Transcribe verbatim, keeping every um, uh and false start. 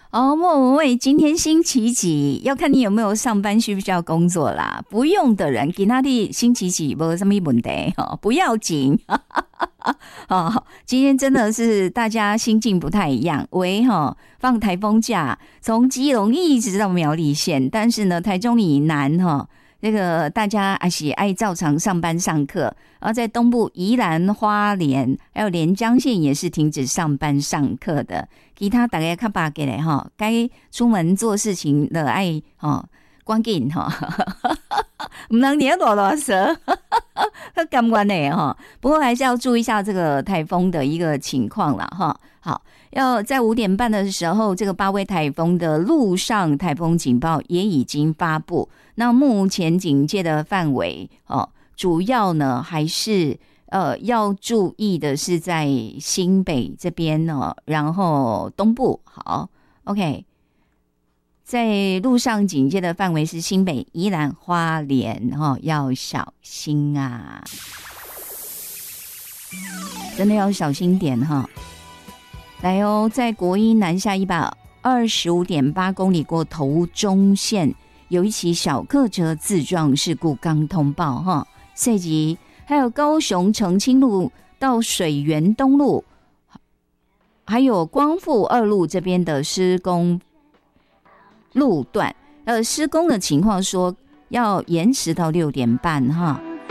哦，莫文蔚，今天星期几？要看你有没有上班，需不需要工作啦？不用的人，今天的星期几没有什么问题哦，不要紧。哦，今天真的是大家心境不太一样。喂哈，放台风假，从基隆一直到苗栗县，但是呢，台中以南哈。那个大家还是爱照常上班上课，然后在东部宜兰、花莲还有连江县也是停止上班上课的。其他大家较巴给嘞哈，该出门做事情的爱哈，赶紧哈，唔能黏啰啰嗦，很感官的哈。不过还是要注意一下这个台风的一个情况啦哈。好，要在五点半的时候，这个八位台风的陆上台风警报也已经发布。那目前警戒的范围哦，主要呢还是呃要注意的是在新北这边哦，然后东部好 ，OK， 在路上警戒的范围是新北、宜兰、花莲哈、哦，要小心啊，真的要小心点哈、哦。来哦，在国一南下一百二十五点八公里过头中线。有一起小客车自撞事故刚通报哈，涉及还有高雄澄清路到水源东路，还有光复二路这边的施工路段，呃，施工的情况说要延迟到六点半哈。